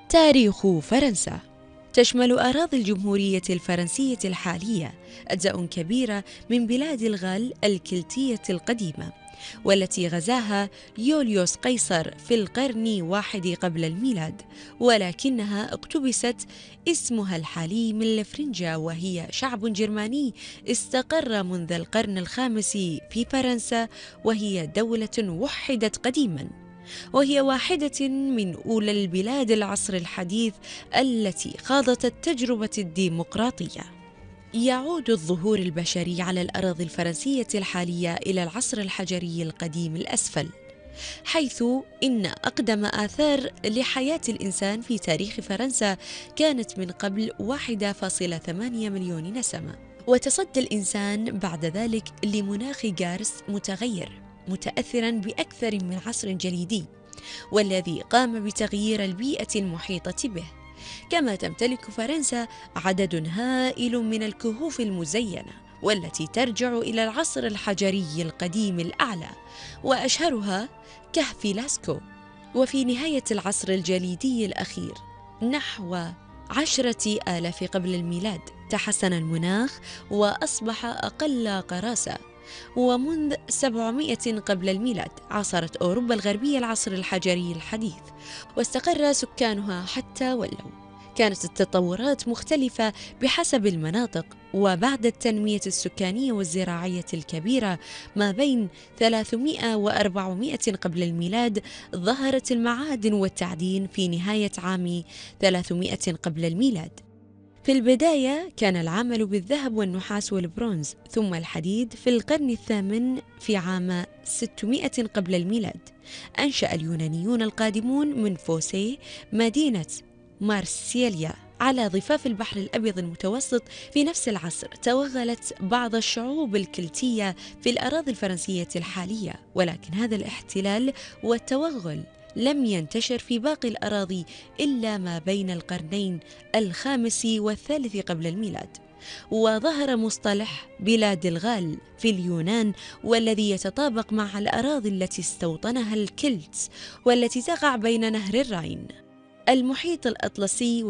تاريخ فرنسا. تشمل أراضي الجمهورية الفرنسية الحالية أجزاء كبيرة من بلاد الغال الكلتية القديمة، والتي غزاها يوليوس قيصر في القرن 1 قبل الميلاد، ولكنها اقتبست اسمها الحالي من الفرنجة، وهي شعب جرماني استقر منذ القرن الخامس في فرنسا، وهي دولة وحدت قديماً، وهي واحدة من أولى البلاد العصر الحديث التي خاضت التجربة الديمقراطية. يعود الظهور البشري على الأراضي الفرنسية الحالية إلى العصر الحجري القديم الأسفل، حيث إن أقدم آثار لحياة الإنسان في تاريخ فرنسا كانت من قبل 1.8 مليون نسمة، وتصدى الإنسان بعد ذلك لمناخ غارس متغير متأثراً بأكثر من عصر جليدي، والذي قام بتغيير البيئة المحيطة به. كما تمتلك فرنسا عدد هائل من الكهوف المزينة، والتي ترجع إلى العصر الحجري القديم الأعلى، وأشهرها كهف لاسكو. وفي نهاية العصر الجليدي الأخير نحو 10,000 قبل الميلاد تحسن المناخ وأصبح أقل قراسة، ومنذ 700 قبل الميلاد عاصرت أوروبا الغربية العصر الحجري الحديث، واستقر سكانها حتى ولوا. كانت التطورات مختلفة بحسب المناطق، وبعد التنمية السكانية والزراعية الكبيرة ما بين 300 و400 قبل الميلاد، ظهرت المعادن والتعدين في نهاية عام 300 قبل الميلاد. في البداية كان العمل بالذهب والنحاس والبرونز، ثم الحديد في القرن الثامن. في عام 600 قبل الميلاد أنشأ اليونانيون القادمون من فوسي مدينة مارسيليا على ضفاف البحر الأبيض المتوسط. في نفس العصر توغلت بعض الشعوب الكلتية في الأراضي الفرنسية الحالية، ولكن هذا الاحتلال والتوغل لم ينتشر في باقي الأراضي إلا ما بين القرنين الخامس والثالث قبل الميلاد. وظهر مصطلح بلاد الغال في اليونان، والذي يتطابق مع الأراضي التي استوطنها الكلتس، والتي تقع بين نهر الراين، المحيط الأطلسي